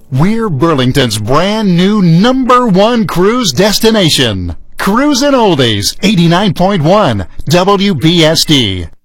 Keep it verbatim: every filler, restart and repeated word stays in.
We're Burlington's brand new number one cruise destination. Cruisin' Oldies, eighty-nine point one W B S D.